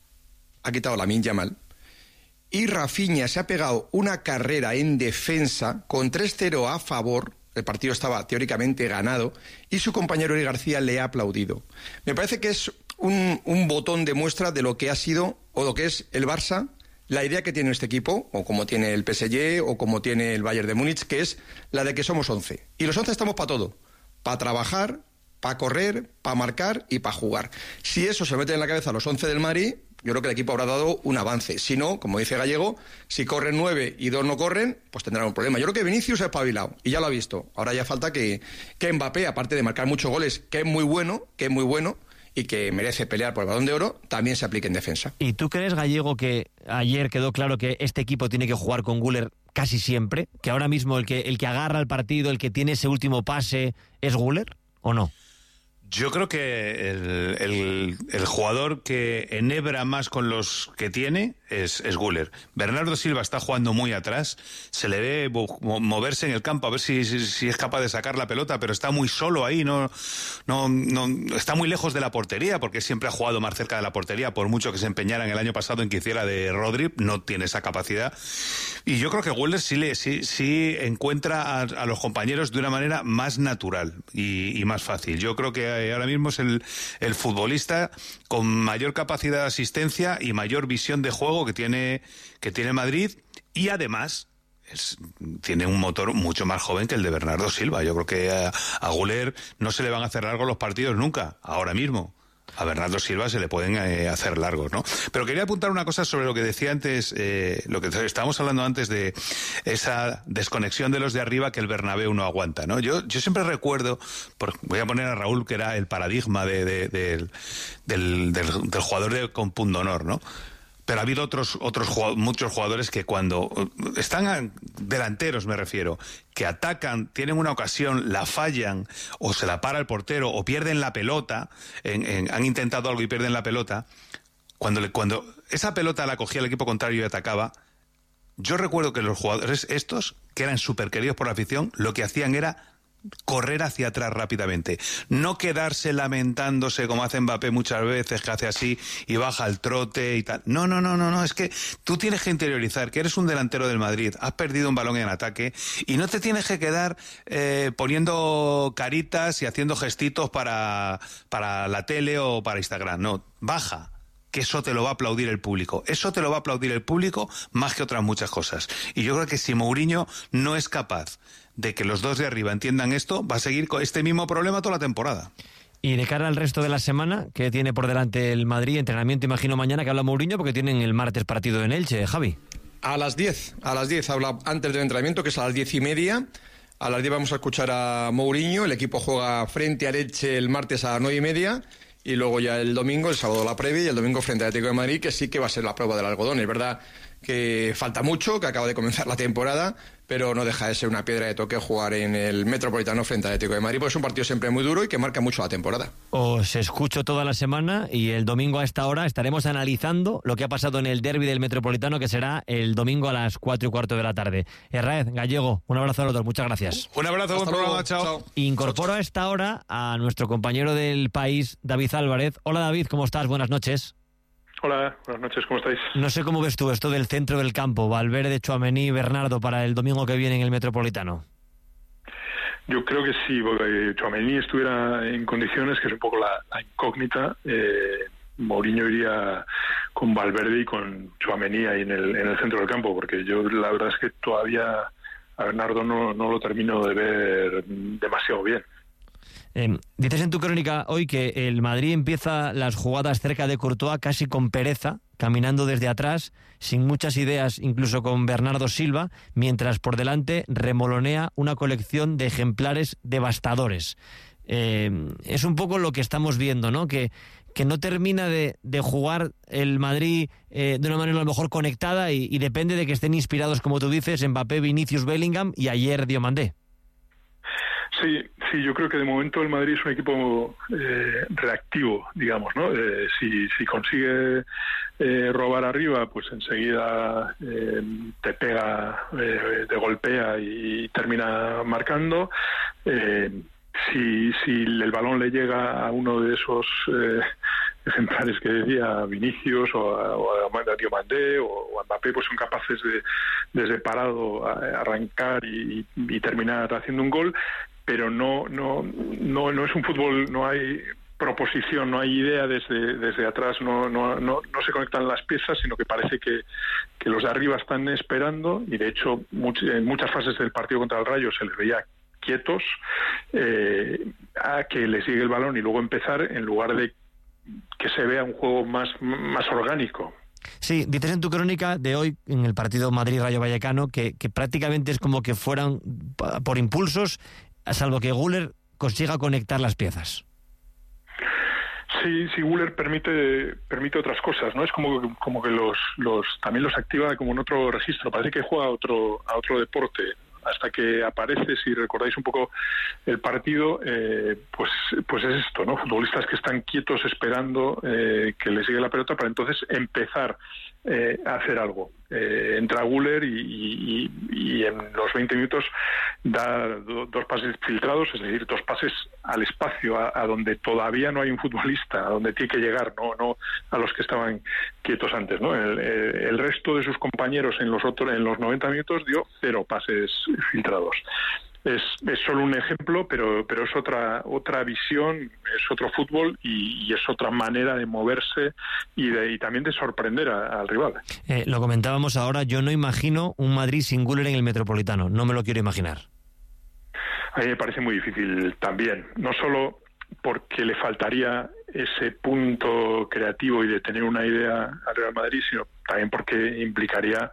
Yamal, y Rafinha se ha pegado una carrera en defensa con 3-0 a favor. El partido estaba teóricamente ganado y su compañero Eric García le ha aplaudido. Me parece que es un botón de muestra de lo que ha sido o lo que es el Barça, la idea que tiene este equipo, o como tiene el PSG o como tiene el Bayern de Múnich, que es la de que somos 11. Y los 11 estamos para todo, para trabajar, para correr, para marcar y para jugar. Si eso se mete en la cabeza a los 11 del Madrid, yo creo que el equipo habrá dado un avance. Si no, como dice Gallego, si corren 9 y 2 no corren, pues tendrán un problema. Yo creo que Vinicius ha espabilado y ya lo ha visto. Ahora ya falta que Mbappé, aparte de marcar muchos goles, que es muy bueno y que merece pelear por el Balón de Oro, también se aplique en defensa. ¿Y tú crees, Gallego, que ayer quedó claro que este equipo tiene que jugar con Güler casi siempre? ¿Que ahora mismo el que agarra el partido, el que tiene ese último pase, es Güler o no? Yo creo que el jugador que enhebra más con los que tiene es Güler. Bernardo Silva está jugando muy atrás, se le ve moverse en el campo a ver si es capaz de sacar la pelota, pero está muy solo ahí, no está muy lejos de la portería, porque siempre ha jugado más cerca de la portería, por mucho que se empeñara en el año pasado en que hiciera de Rodri, no tiene esa capacidad. Y yo creo que Güler sí encuentra a los compañeros de una manera más natural y más fácil. Yo creo que ahora mismo es el futbolista con mayor capacidad de asistencia y mayor visión de juego que tiene Madrid, y además tiene un motor mucho más joven que el de Bernardo Silva. Yo creo que a Güler no se le van a hacer largos los partidos nunca, ahora mismo. A Bernardo Silva se le pueden hacer largos, ¿no? Pero quería apuntar una cosa sobre lo que decía antes, lo que estábamos hablando antes de esa desconexión de los de arriba que el Bernabéu no aguanta, ¿no? Yo siempre recuerdo, voy a poner a Raúl, que era el paradigma del jugador con pundonor, ¿no? Pero ha habido muchos jugadores que cuando están delanteros, me refiero, que atacan, tienen una ocasión, la fallan, o se la para el portero, o pierden la pelota, han intentado algo y pierden la pelota, cuando esa pelota la cogía el equipo contrario y atacaba, yo recuerdo que los jugadores estos, que eran súper queridos por la afición, lo que hacían era correr hacia atrás rápidamente, no quedarse lamentándose como hace Mbappé muchas veces, que hace así y baja el trote y tal. No, es que tú tienes que interiorizar que eres un delantero del Madrid, has perdido un balón en ataque y no te tienes que quedar poniendo caritas y haciendo gestitos para la tele o para Instagram. No, baja, que eso te lo va a aplaudir el público. Eso te lo va a aplaudir el público más que otras muchas cosas. Y yo creo que si Mourinho no es capaz de que los dos de arriba entiendan esto, va a seguir con este mismo problema toda la temporada. Y de cara al resto de la semana, ¿qué tiene por delante el Madrid? Entrenamiento, imagino, mañana, que habla Mourinho, porque tienen el martes partido en Elche, Javi. A las 10 habla antes del entrenamiento, que es a las 10:30. A las 10 vamos a escuchar a Mourinho. El equipo juega frente al Elche el martes a las 9:30. Y luego ya el domingo, el sábado la previa, y el domingo frente al Atlético de Madrid, que sí que va a ser la prueba del algodón. Es verdad que falta mucho, que acaba de comenzar la temporada, pero no deja de ser una piedra de toque jugar en el Metropolitano frente al Atlético de Madrid, porque es un partido siempre muy duro y que marca mucho la temporada. Os escucho toda la semana y el domingo a esta hora estaremos analizando lo que ha pasado en el derbi del Metropolitano, que será el domingo a las 4:15 de la tarde. Herráez, Gallego, un abrazo a los dos, muchas gracias. Un abrazo, buen programa, chao. Incorporo a esta hora a nuestro compañero del País, David Álvarez. Hola David, ¿cómo estás? Buenas noches. Hola, buenas noches, ¿cómo estáis? No sé cómo ves tú esto del centro del campo, Valverde, Tchouaméni, Bernardo, para el domingo que viene en el Metropolitano. Yo creo que sí, porque Tchouaméni estuviera en condiciones, que es un poco la incógnita. Mourinho iría con Valverde y con Tchouaméni ahí en el centro del campo, porque yo la verdad es que todavía a Bernardo no lo termino de ver demasiado bien. Dices en tu crónica hoy que el Madrid empieza las jugadas cerca de Courtois casi con pereza, caminando desde atrás, sin muchas ideas, incluso con Bernardo Silva, mientras por delante remolonea una colección de ejemplares devastadores. Es un poco lo que estamos viendo, ¿no? Que no termina de jugar el Madrid de una manera a lo mejor conectada y depende de que estén inspirados, como tú dices, Mbappé, Vinicius, Bellingham y ayer Diomandé. Sí, yo creo que de momento el Madrid es un equipo reactivo, digamos, ¿no? Si consigue robar arriba, pues enseguida te pega, te golpea y termina marcando. Si el balón le llega a uno de esos ejemplares que decía Vinicius o a Diomandé o a Mbappé, pues son capaces de desde parado arrancar y terminar haciendo un gol, pero no es un fútbol, no hay proposición, no hay idea desde atrás, no se conectan las piezas, sino que parece que los de arriba están esperando, y de hecho en muchas fases del partido contra el Rayo se les veía quietos a que les llegue el balón y luego empezar, en lugar de que se vea un juego más orgánico. Sí, dices en tu crónica de hoy, en el partido Madrid-Rayo Vallecano, que prácticamente es como que fueran por impulsos, salvo que Güler consiga conectar las piezas. Sí, Güler permite otras cosas, ¿no? Es como que también los activa como en otro registro. Parece que juega a otro deporte. Hasta que aparece, si recordáis un poco el partido, pues es esto, ¿no? Futbolistas que están quietos esperando que les llegue la pelota para entonces empezar a hacer algo. Entra Güler y en los 20 minutos da dos pases filtrados, es decir, dos pases al espacio, a donde todavía no hay un futbolista, a donde tiene que llegar, no a los que estaban quietos antes, ¿no? El resto de sus compañeros en los 90 minutos dio 0 pases filtrados. Es solo un ejemplo, pero es otra visión, es otro fútbol y es otra manera de moverse y también de sorprender al rival. Lo comentábamos ahora, yo no imagino un Madrid sin Güler en el Metropolitano, no me lo quiero imaginar. A mí me parece muy difícil también, no solo porque le faltaría ese punto creativo y de tener una idea al Real Madrid, sino también porque implicaría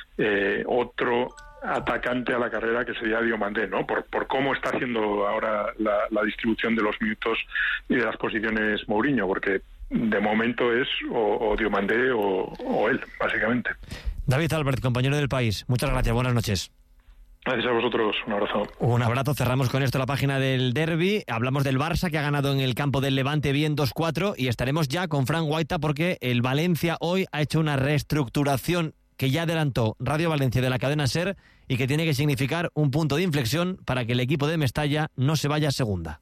otro atacante a la carrera, que sería Diomandé, ¿no? Por cómo está haciendo ahora la distribución de los minutos y de las posiciones Mourinho, porque de momento es o Diomandé o él, básicamente. David Albert, compañero del País, muchas gracias, buenas noches. Gracias a vosotros, un abrazo. Un abrazo, cerramos con esto la página del derbi. Hablamos del Barça, que ha ganado en el campo del Levante bien 2-4, y estaremos ya con Fran Guaita porque el Valencia hoy ha hecho una reestructuración que ya adelantó Radio Valencia de la cadena SER y que tiene que significar un punto de inflexión para que el equipo de Mestalla no se vaya a segunda.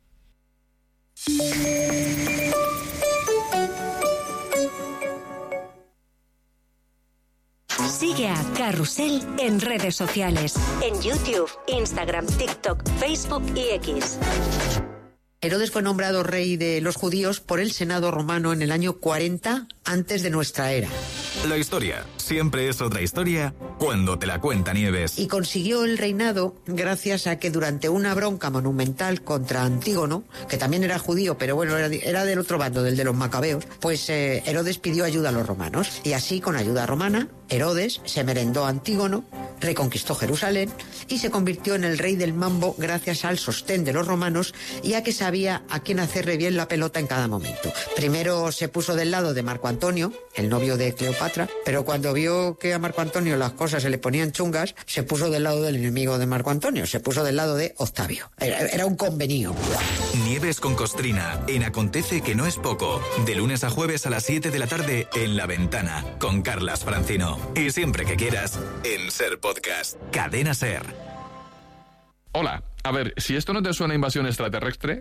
Sigue a Carrusel en redes sociales, en YouTube, Instagram, TikTok, Facebook y X. Herodes fue nombrado rey de los judíos por el Senado romano en el año 40 antes de nuestra era. La historia siempre es otra historia cuando te la cuenta Nieves. Y consiguió el reinado gracias a que durante una bronca monumental contra Antígono, que también era judío, pero bueno, era del otro bando, del de los macabeos, pues Herodes pidió ayuda a los romanos. Y así, con ayuda romana, Herodes se merendó a Antígono, reconquistó Jerusalén y se convirtió en el rey del mambo gracias al sostén de los romanos y a que sabía a quién hacerle bien la pelota en cada momento. Primero se puso del lado de Marco Antonio, el novio de Cleopatra, pero cuando vio que a Marco Antonio las cosas se le ponían chungas, se puso del lado del enemigo de Marco Antonio, se puso del lado de Octavio. Era un convenio. Nieves con Costrina, en Acontece que no es poco, de lunes a jueves a las 7 de la tarde en La Ventana, con Carlas Francino. Y siempre que quieras, en SER Podcast. Cadena SER. Hola, a ver, si esto no te suena a invasión extraterrestre...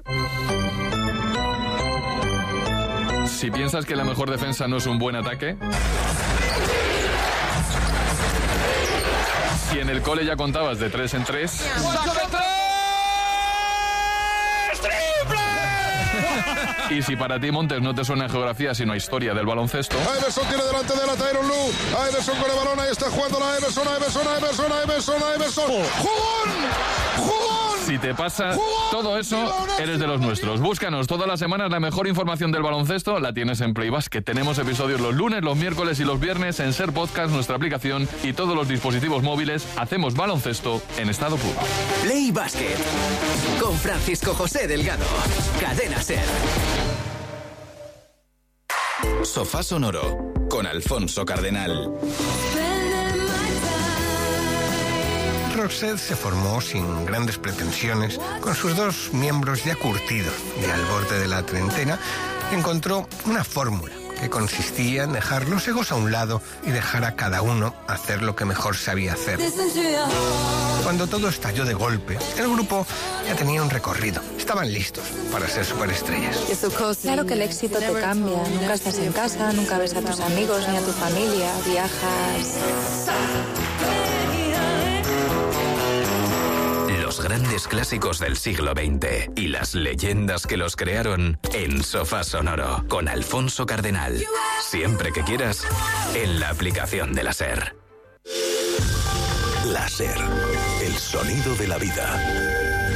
Si piensas que la mejor defensa no es un buen ataque... Si en el cole ya contabas de 3 en 3... Y si para ti, Montes, no te suena geografía sino a historia del baloncesto... Iverson tiene delante de la Tyronn Lue. Iverson con el balón, ahí está jugando la Iverson. ¡Jugón! Si te pasa todo eso, eres de los nuestros. Búscanos todas las semanas, la mejor información del baloncesto la tienes en Play Basket. Tenemos episodios los lunes, los miércoles y los viernes en SER Podcast, nuestra aplicación y todos los dispositivos móviles. Hacemos baloncesto en estado puro. Play Basket con Francisco José Delgado. Cadena SER. Sofá Sonoro con Alfonso Cardenal. Roxette se formó sin grandes pretensiones, con sus 2 miembros ya curtidos y al borde de la treintena. Encontró una fórmula que consistía en dejar los egos a un lado y dejar a cada uno hacer lo que mejor sabía hacer. Cuando todo estalló de golpe, el grupo ya tenía un recorrido. Estaban listos para ser superestrellas. Claro que el éxito te cambia. Nunca estás en casa, nunca ves a tus amigos ni a tu familia. Viajas. Los grandes clásicos del siglo XX y las leyendas que los crearon en Sofá Sonoro con Alfonso Cardenal. Siempre que quieras, en la aplicación de la SER. La SER, el sonido de la vida.